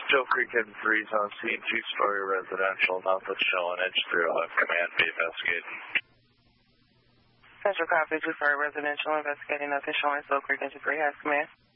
Joe Creek Hidden Freeze on scene, two-story residential, nothing showing, edge 305, command, be investigating. Central copy, two-story residential, investigating, nothing showing, Joe Creek Hidden Freeze, has command.